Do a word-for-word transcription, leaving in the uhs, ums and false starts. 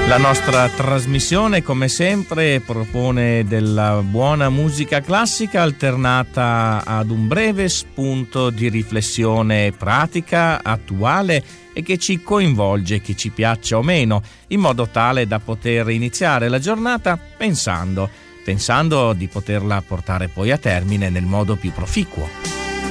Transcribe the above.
La nostra trasmissione, come sempre, propone della buona musica classica alternata ad un breve spunto di riflessione pratica, attuale e che ci coinvolge, che ci piaccia o meno, in modo tale da poter iniziare la giornata pensando, pensando di poterla portare poi a termine nel modo più proficuo.